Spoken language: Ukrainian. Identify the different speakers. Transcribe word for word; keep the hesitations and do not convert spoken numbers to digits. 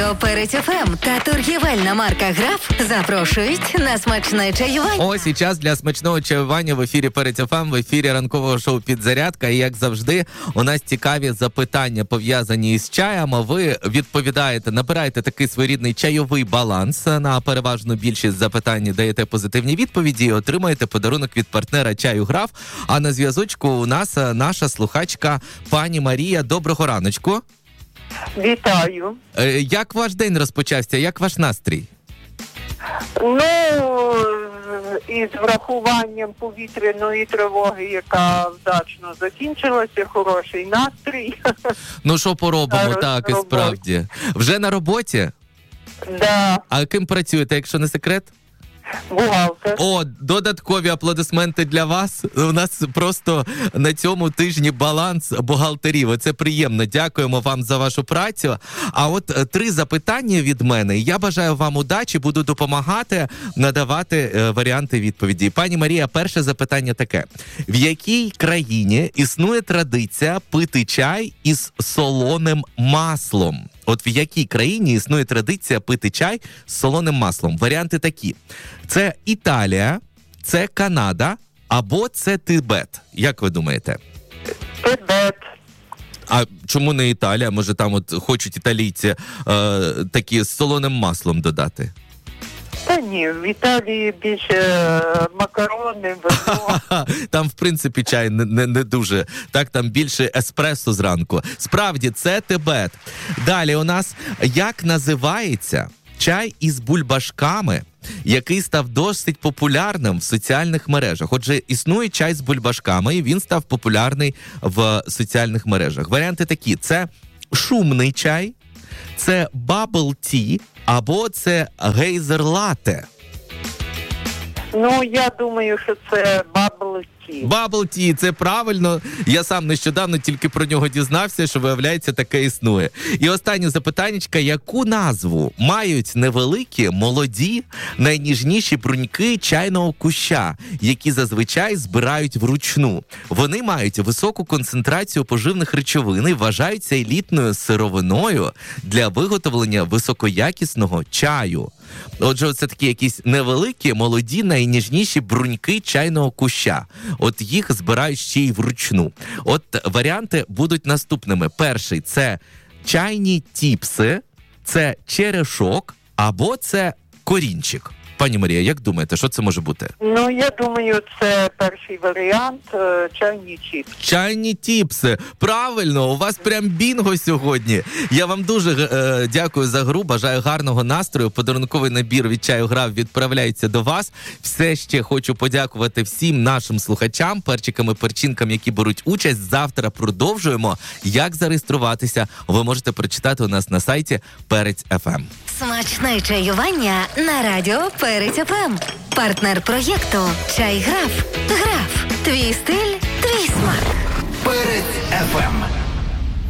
Speaker 1: Перець еф ем та торгівельна марка «Граф» запрошують на смачне чаювання.
Speaker 2: Ось і час для смачного чаювання в ефірі Перець еф ем, в ефірі ранкового шоу «Підзарядка». І, як завжди, у нас цікаві запитання, пов'язані із чаєм. Ви відповідаєте, набираєте такий своєрідний чайовий баланс. На переважну більшість запитань даєте позитивні відповіді і отримаєте подарунок від партнера чаю «Граф». А на зв'язочку у нас наша слухачка пані Марія. Доброго раночку.
Speaker 3: Вітаю.
Speaker 2: Як ваш день розпочався? Як ваш настрій?
Speaker 3: Ну, із врахуванням повітряної тривоги, яка вдачно закінчилася, хороший настрій.
Speaker 2: Ну, що поробимо,
Speaker 3: Зараз
Speaker 2: так, і
Speaker 3: на
Speaker 2: справді. Вже на роботі?
Speaker 3: Да,
Speaker 2: А ким працюєте, якщо не секрет?
Speaker 3: бухгалтер.
Speaker 2: О, додаткові аплодисменти для вас. У нас просто на цьому тижні баланс бухгалтерів. Оце приємно. Дякуємо вам за вашу працю. А от е, три запитання від мене. Я бажаю вам удачі, буду допомагати надавати е, варіанти відповіді. Пані Марія, перше запитання таке. В якій країні існує традиція пити чай із солоним маслом? От в якій країні існує традиція пити чай з солоним маслом? Варіанти такі. Це Італія, це Канада або це Тибет. Як ви думаєте?
Speaker 3: Тибет.
Speaker 2: А чому не Італія? Може там от хочуть італійці е, такі з солоним маслом додати?
Speaker 3: Та ні, в Італії більше е, макарони, вино.
Speaker 2: Там, в принципі, чай не, не, не дуже. Так, там більше еспресо зранку. Справді, це Тибет. Далі у нас, як називається чай із бульбашками, який став досить популярним в соціальних мережах? Отже, існує чай з бульбашками, і він став популярний в соціальних мережах. Варіанти такі. Це шумний чай, це bubble tea, або це гейзер-лате.
Speaker 3: Ну, я думаю, що це бабл ті.
Speaker 2: Bubble tea, це правильно. Я сам нещодавно тільки про нього дізнався, що, виявляється, таке існує. І останнє запитаннячка. Яку назву мають невеликі, молоді, найніжніші бруньки чайного куща, які зазвичай збирають вручну? Вони мають високу концентрацію поживних речовин і вважаються елітною сировиною для виготовлення високоякісного чаю. Отже, це такі якісь невеликі, молоді, найніжніші бруньки чайного куща. От їх збирають ще й вручну. От варіанти будуть наступними. Перший – це чайні тіпси, це черешок, або це корінчик. Пані Марія, як думаєте, що це може бути?
Speaker 3: Ну, я думаю, це перший варіант е, чайні чіпси.
Speaker 2: Чайні тіпси. Правильно, у вас прям бінго сьогодні. Я вам дуже е, дякую за гру, бажаю гарного настрою. Подарунковий набір від чаю «Граф» відправляється до вас. Все ще хочу подякувати всім нашим слухачам, перчикам і перчинкам, які беруть участь. Завтра продовжуємо. Як зареєструватися, ви можете прочитати у нас на сайті Перець еф ем.
Speaker 1: Смачне чаювання на радіо «Перець еф ем». Партнер проєкту «Чай «Граф». «Граф». Твій стиль, твій смак.
Speaker 4: Перець еф ем.